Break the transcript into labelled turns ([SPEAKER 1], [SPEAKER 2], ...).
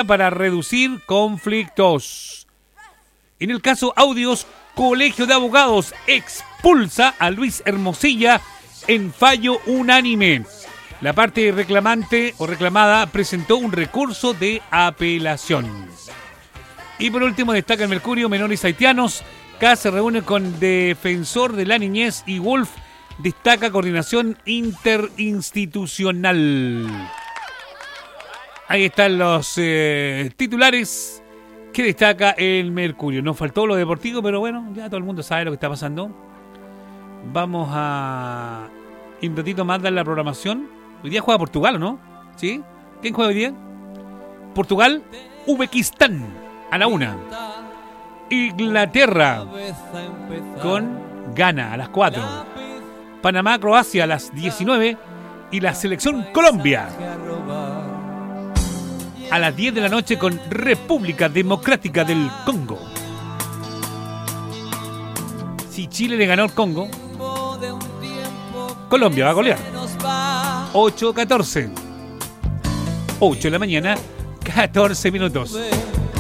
[SPEAKER 1] para reducir conflictos. En el caso Audios, Colegio de Abogados expulsa a Luis Hermosilla en fallo unánime. La parte reclamante o reclamada presentó un recurso de apelación. Y por último destaca el Mercurio, menores haitianos. CAS se reúne con defensor de la niñez y Wolf destaca coordinación interinstitucional. Ahí están los titulares que destaca el Mercurio. Nos faltó lo deportivo, pero bueno, ya todo el mundo sabe lo que está pasando. Vamos a un ratito más dar la programación. Hoy día juega Portugal, ¿o no? ¿Sí? ¿Quién juega hoy día? Portugal, Uzbekistán, a la 1. Inglaterra con Ghana a las 4. Panamá, Croacia a las 19. Y la selección Colombia a las 10 de la noche con República Democrática del Congo. Si Chile le ganó al Congo, Colombia va a golear. 8-14. 8 de la mañana, 14 minutos.